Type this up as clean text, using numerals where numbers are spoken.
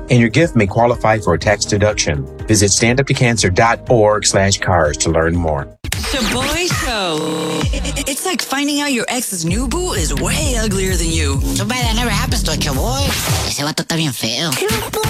and your gift may qualify for a tax deduction. Visit standuptocancer.org/cars to learn more. The Boy Show. It's like finding out your ex's new boo is way uglier than you. Too bad that never happens to a boy. Ese vato está bien feo.